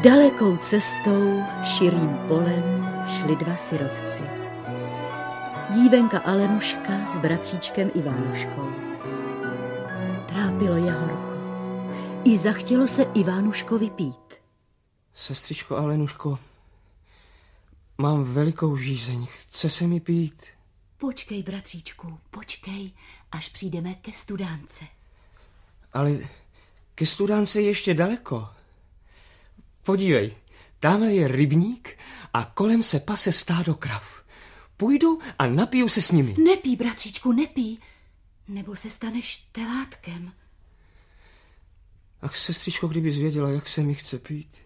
Dalekou cestou, širým polem šli dva sirotci. Dívenka Alenuška s bratříčkem Ivánuškou. Trápilo je horko. I zachtělo se Ivánuškovi pít. Sestřičko Alenuško, mám velikou žízeň, chce se mi pít. Počkej, bratříčku, počkej, až přijdeme ke studánce. Ale ke studánce je ještě daleko. Podívej, tamhle je rybník a kolem se pase stádo krav. Půjdu a napiju se s nimi. Nepij, bratříčku, nepij, nebo se staneš telátkem. Ach, sestřičko, kdybys věděla, jak se mi chce pít.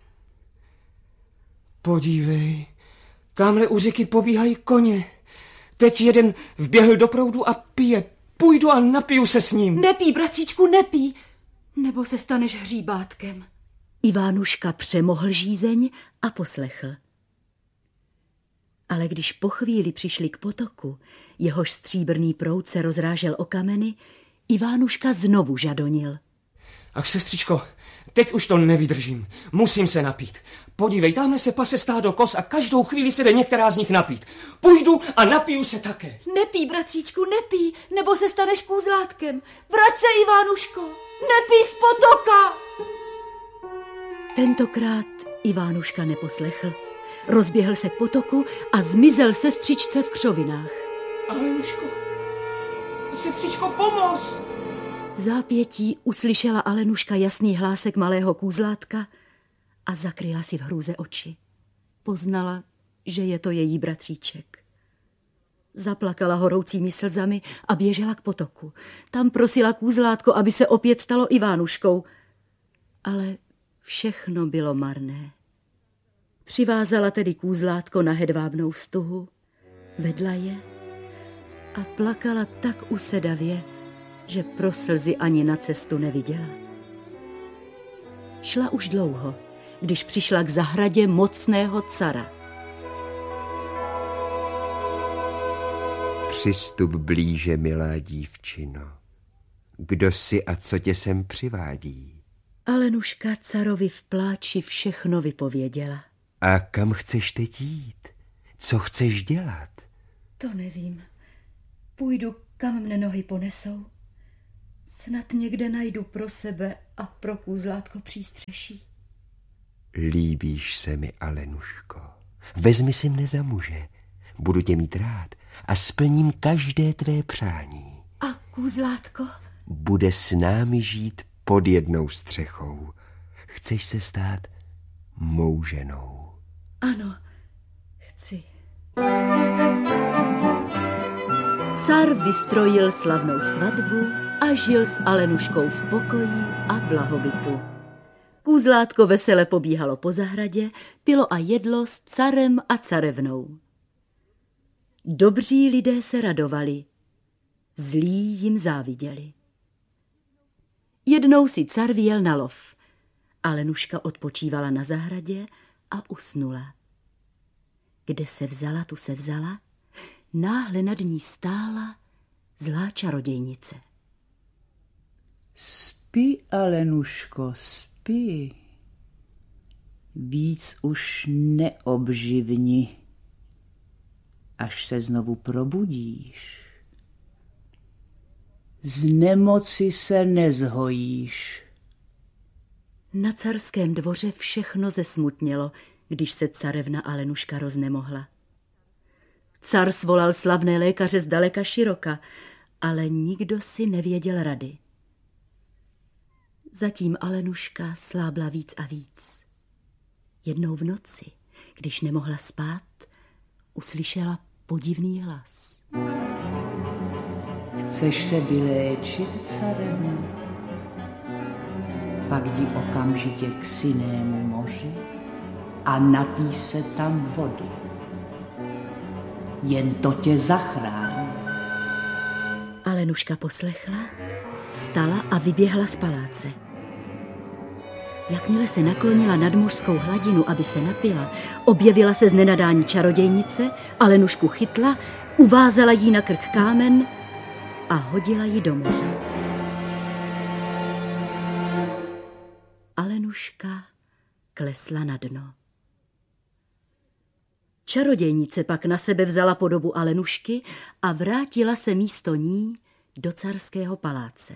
Podívej, tamhle u řeky pobíhají koně. Teď jeden vběhl do proudu a pije. Půjdu a napiju se s ním. Nepij, bratříčku, nepij, nebo se staneš hříbátkem. Ivánuška přemohl žízeň a poslechl. Ale když po chvíli přišli k potoku, jehož stříbrný proud se rozrážel o kameny, Ivánuška znovu žadonil. Ach, sestřičko, teď už to nevydržím. Musím se napít. Podívej, tamhle se pase stádo koz a každou chvíli se jde některá z nich napít. Půjdu a napiju se také. Nepij, bratříčku, nepij, nebo se staneš kůzlátkem. Vrať se, Ivánuško, nepij z potoka. Tentokrát Ivánuška neposlechl. Rozběhl se k potoku a zmizel sestřičce v křovinách. Alenuško, sestřičko, pomoz! V zápětí uslyšela Alenuška jasný hlásek malého kůzlátka a zakryla si v hrůze oči. Poznala, že je to její bratříček. Zaplakala horoucími slzami a běžela k potoku. Tam prosila kůzlátko, aby se opět stalo Ivánuškou. Ale všechno bylo marné. Přivázala tedy kůzlátko na hedvábnou stuhu, vedla je a plakala tak usedavě, že pro slzy ani na cestu neviděla. Šla už dlouho, když přišla k zahradě mocného cara. Přistup blíže, milá dívčino. Kdo jsi a co tě sem přivádí? Alenuška carovi v pláči všechno vypověděla. A kam chceš teď jít? Co chceš dělat? To nevím. Půjdu, kam mne nohy ponesou. Snad někde najdu pro sebe a pro kůzlátko přístřeší. Líbíš se mi, Alenuško. Vezmi si mne za muže. Budu tě mít rád a splním každé tvé přání. A kůzlátko? Bude s námi žít pod jednou střechou. Chceš se stát mou ženou? Ano, chci. Car vystrojil slavnou svatbu a žil s Alenuškou v pokoji a blahobytu. Kůzlátko vesele pobíhalo po zahradě, pilo a jedlo s carem a carevnou. Dobří lidé se radovali, zlí jim záviděli. Jednou si car vyjel na lov. Alenuška odpočívala na zahradě a usnula. Kde se vzala, tu se vzala, náhle nad ní stála zlá čarodějnice. Spí, Alenuško, spí. Víc už neobživni, až se znovu probudíš. Z nemoci se nezhojíš. Na carském dvoře všechno zesmutnělo, když se carevna Alenuška roznemohla. Car svolal slavné lékaře zdaleka široka, ale nikdo si nevěděl rady. Zatím Alenuška slábla víc a víc. Jednou v noci, když nemohla spát, uslyšela podivný hlas. Chceš se vyléčit, carevno? Pak jdi okamžitě k Sinnému moři a napij se tam vody. Jen to tě zachrání. Alenuška poslechla, vstala a vyběhla z paláce. Jakmile se naklonila nad mořskou hladinu, aby se napila, objevila se z nenadání čarodějnice, Alenušku chytla, uvázala jí na krk kámen a hodila ji do moře. Alenuška klesla na dno. Čarodějnice pak na sebe vzala podobu Alenušky a vrátila se místo ní do carského paláce.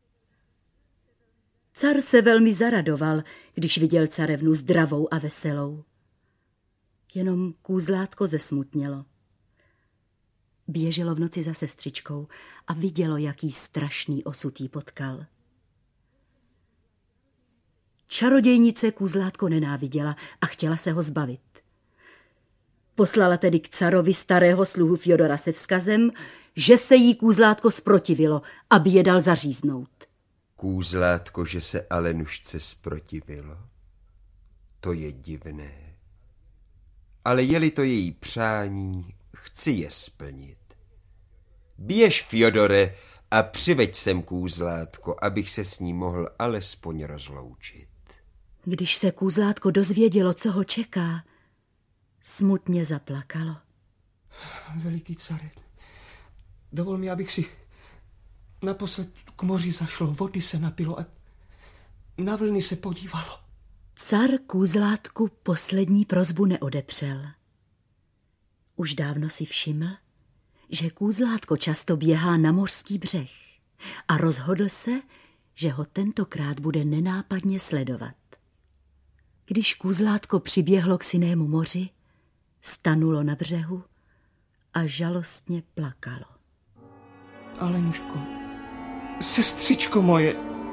Car se velmi zaradoval, když viděl carevnu zdravou a veselou. Jenom kůzlátko zesmutnělo. Běželo v noci za sestřičkou a vidělo, jaký strašný osud jí potkal. Čarodějnice kůzlátko nenáviděla a chtěla se ho zbavit. Poslala tedy k carovi starého sluhu Fjodora se vzkazem, že se jí kůzlátko zprotivilo, aby je dal zaříznout. Kůzlátko, že se Alenušce zprotivilo? To je divné. Ale je-li to její přání, chci je splnit. Běž, Fjodore, a přiveď sem kůzlátko, abych se s ní mohl alespoň rozloučit. Když se kůzlátko dozvědělo, co ho čeká, smutně zaplakalo. Veliký care, dovol mi, abych si naposled k moři zašlo, vody se napilo a na vlny se podívalo. Car kůzlátku poslední prosbu neodepřel. Už dávno si všiml, že kůzlátko často běhá na mořský břeh a rozhodl se, že ho tentokrát bude nenápadně sledovat. Když kůzlátko přiběhlo k Sinnému moři, stanulo na břehu a žalostně plakalo. Alenuško, sestřičko moje,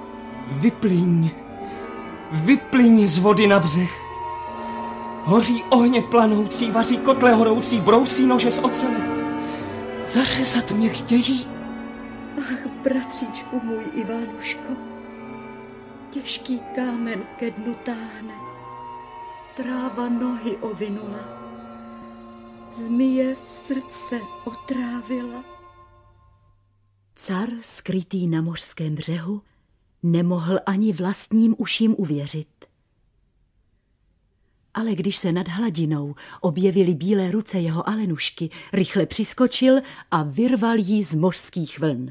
vyplyň z vody na břeh. Hoří ohně planoucí, vaří kotle horoucí, brousí nože z ocele. Zařezat mě chtějí. Ach, bratříčku můj Ivánuško, těžký kámen ke dnu táhne, tráva nohy ovinula, zmije srdce otrávila. Car, skrytý na mořském břehu, nemohl ani vlastním uším uvěřit. Ale když se nad hladinou objevily bílé ruce jeho Alenušky, rychle přiskočil a vyrval jí z mořských vln.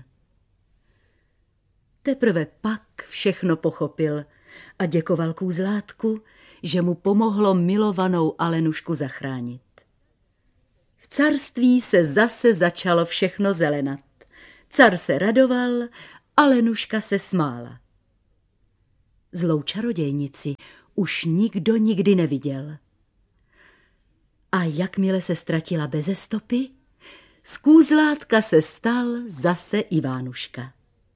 Teprve pak všechno pochopil a děkoval kůzlátku, že mu pomohlo milovanou Alenušku zachránit. V carství se zase začalo všechno zelenat. Car se radoval, Alenuška se smála. Zlou čarodějnici už nikdo nikdy neviděl. A jakmile se ztratila beze stopy, z kůzlátka se stal zase Ivánuška.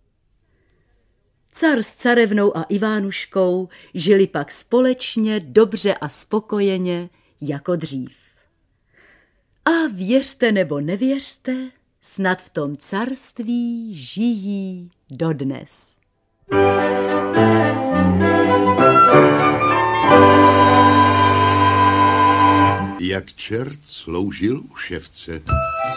Car s carevnou a Ivánuškou žili pak společně dobře a spokojeně jako dřív. A věřte nebo nevěřte, snad v tom carství žijí dodnes. Jak čert sloužil u ševce.